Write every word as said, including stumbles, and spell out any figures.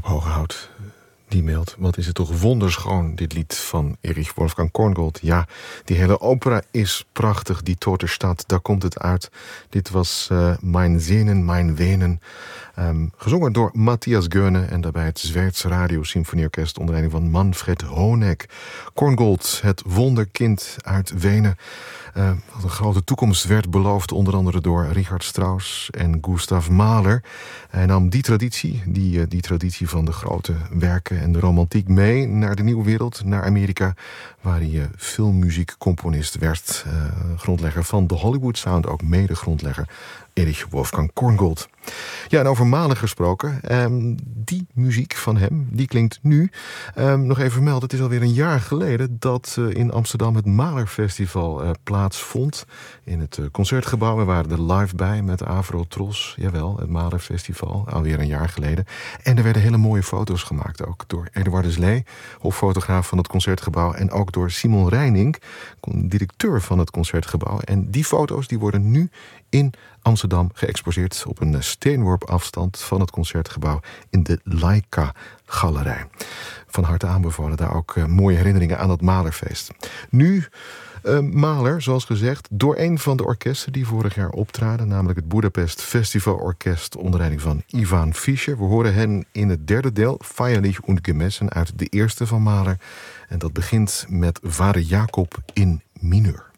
Hoogerhout, die mailt: wat is het toch wonderschoon, dit lied van Erich Wolfgang Korngold. Ja, die hele opera is prachtig, die Tote Stad, daar komt het uit. Dit was uh, Mein Sehnen, Mein Wenen. Um, gezongen door Matthias Göne en daarbij het Zweeds Radio Symfonieorkest onder leiding van Manfred Honeck. Korngold, het wonderkind uit Wenen. Uh, wat een grote toekomst werd beloofd, onder andere door Richard Strauss en Gustav Mahler. Hij nam die traditie, die, die traditie van de grote werken en de romantiek mee naar de nieuwe wereld, naar Amerika, waar hij uh, filmmuziekcomponist werd. Uh, grondlegger van de Hollywood Sound, ook mede-grondlegger Erich Wolfgang Korngold. Ja, en over Mahler gesproken. Um, die muziek van hem, die klinkt nu. Um, nog even vermelden, het is alweer een jaar geleden dat uh, in Amsterdam het Mahler Festival uh, plaatsvond. In het uh, Concertgebouw. We waren er live bij met Avrotros. Jawel, het Mahler Festival. Alweer een jaar geleden. En er werden hele mooie foto's gemaakt ook door Eduardus Lee, hoffotograaf van het Concertgebouw. En ook door Simon Reining, directeur van het Concertgebouw. En die foto's die worden nu in Amsterdam geëxposeerd op een steenworp afstand van het Concertgebouw in de Laika-galerij. Van harte aanbevolen, daar ook uh, mooie herinneringen aan het Mahlerfeest. Nu uh, Mahler, zoals gezegd, door een van de orkesten die vorig jaar optraden, namelijk het Budapest Festival Orkest onder leiding van Ivan Fischer. We horen hen in het derde deel, Feierlich und Gemessen, uit de eerste van Mahler. En dat begint met Vader Jacob in mineur.